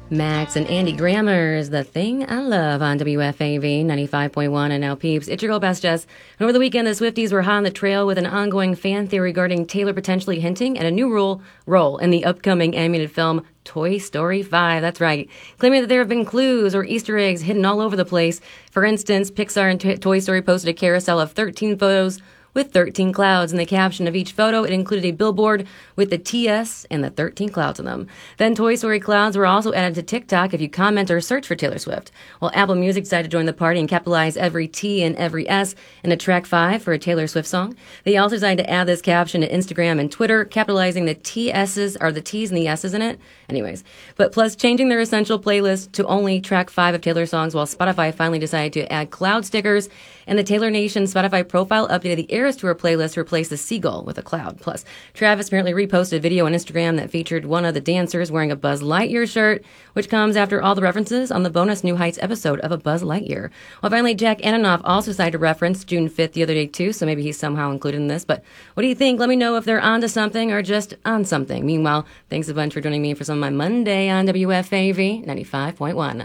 Max and Andy Grammer's The Thing I Love on WFAV 95.1. And now, peeps, it's your girl, Best Jess. And over the weekend, the Swifties were hot on the trail with an ongoing fan theory regarding Taylor potentially hinting at a new role in the upcoming animated film Toy Story 5. That's right. Claiming that there have been clues or Easter eggs hidden all over the place. For instance, Pixar and Toy Story posted a carousel of 13 photos with 13 clouds. In the caption of each photo, it included a billboard with the TS and the 13 clouds on them. Then Toy Story clouds were also added to TikTok if you comment or search for Taylor Swift. Well, Apple Music decided to join the party and capitalize every T and every S in a track 5 for a Taylor Swift song. They also decided to add this caption to Instagram and Twitter, capitalizing the TS's or the T's and the S's in it. Anyways, but plus changing their essential playlist to only track 5 of Taylor songs, while Spotify finally decided to add cloud stickers, and the Taylor Nation Spotify profile updated the Eras Tour playlist to replace the seagull with a cloud. Plus, Travis apparently reposted a video on Instagram that featured one of the dancers wearing a Buzz Lightyear shirt, which comes after all the references on the bonus New Heights episode of A Buzz Lightyear. Well, finally, Jack Antonoff also cited a reference June 5th the other day too, so maybe he's somehow included in this. But what do you think? Let me know if they're onto something or just on something. Meanwhile, thanks a bunch for joining me for some of my Monday on WFAV 95.1.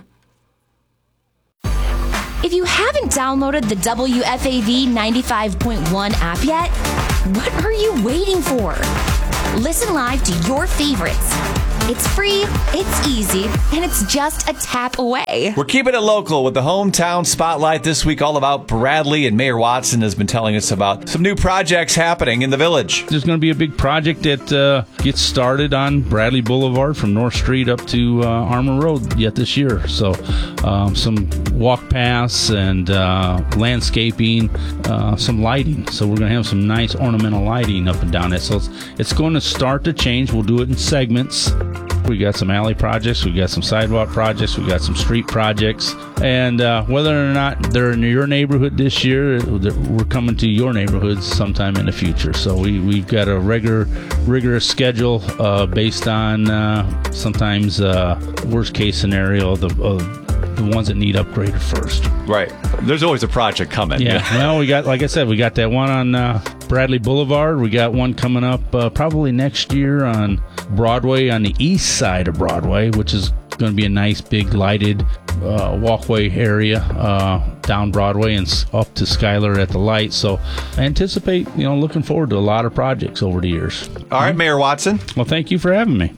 If you haven't downloaded the WFAV 95.1 app yet, what are you waiting for? Listen live to your favorites. It's free, it's easy, and it's just a tap away. We're keeping it local with the Hometown Spotlight this week, all about Bradley, and Mayor Watson has been telling us about some new projects happening in the village. There's going to be a big project that gets started on Bradley Boulevard from North Street up to Armour Road yet this year. So some walk paths and landscaping, some lighting. So we're going to have some nice ornamental lighting up and down it. So it's going to start to change. We'll do it in segments. We got some alley projects, we got some sidewalk projects, we got some street projects, and whether or not they're in your neighborhood this year, we're coming to your neighborhoods sometime in the future. So we've got a rigorous schedule based on sometimes worst case scenario the ones that need upgraded first. Right. There's always a project coming. Yeah. Well, we got, like I said, we got that one on Bradley Boulevard. We got one coming up probably next year on Broadway, on the east side of Broadway, which is going to be a nice big lighted walkway area down Broadway and up to Schuyler at the light. So I anticipate, looking forward to a lot of projects over the years. All right, Mayor Watson. Well, thank you for having me.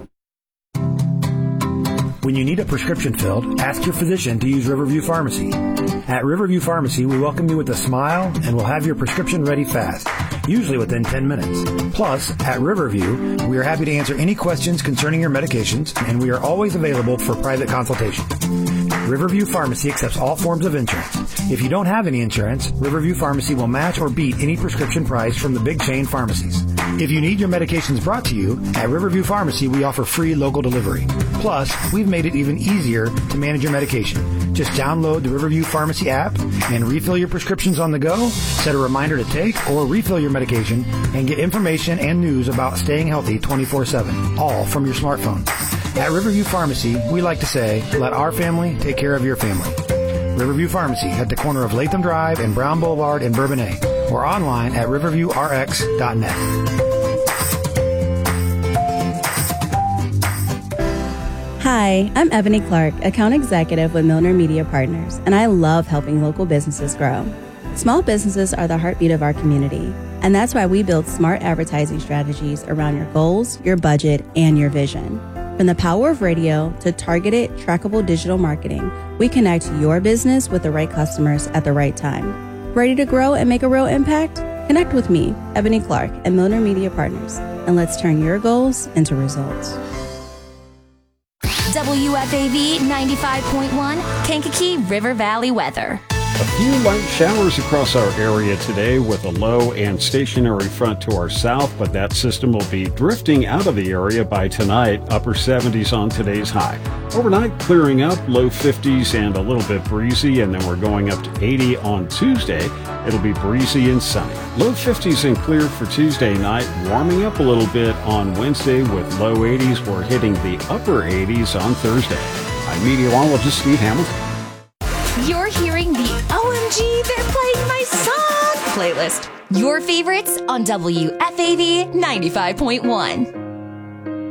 When you need a prescription filled, ask your physician to use Riverview Pharmacy. At Riverview Pharmacy, we welcome you with a smile and we'll have your prescription ready fast, usually within 10 minutes. Plus, at Riverview, we are happy to answer any questions concerning your medications, and we are always available for private consultation. Riverview Pharmacy accepts all forms of insurance. If you don't have any insurance, Riverview Pharmacy will match or beat any prescription price from the big chain pharmacies. If you need your medications brought to you, at Riverview Pharmacy, we offer free local delivery. Plus, we've made it even easier to manage your medication. Just download the Riverview Pharmacy app and refill your prescriptions on the go, set a reminder to take or refill your medication, and get information and news about staying healthy 24/7, all from your smartphone. At Riverview Pharmacy, we like to say, let our family take care of your family. Riverview Pharmacy at the corner of Latham Drive and Brown Boulevard in Bourbonnais, or online at riverviewrx.net. Hi, I'm Ebony Clark, Account Executive with Milner Media Partners, and I love helping local businesses grow. Small businesses are the heartbeat of our community, and that's why we build smart advertising strategies around your goals, your budget, and your vision. From the power of radio to targeted, trackable digital marketing, we connect your business with the right customers at the right time. Ready to grow and make a real impact? Connect with me, Ebony Clark, at Milner Media Partners, and let's turn your goals into results. WFAV 95.1, Kankakee River Valley weather. A few light showers across our area today with a low and stationary front to our south, but that system will be drifting out of the area by tonight, upper 70s on today's high. Overnight, clearing up, low 50s and a little bit breezy, and then we're going up to 80 on Tuesday. It'll be breezy and sunny. Low 50s and clear for Tuesday night, warming up a little bit on Wednesday with low 80s. We're hitting the upper 80s on Thursday. I'm meteorologist Steve Hamilton. You're hearing the OMG, they're playing my song playlist. Your favorites on WFAV 95.1.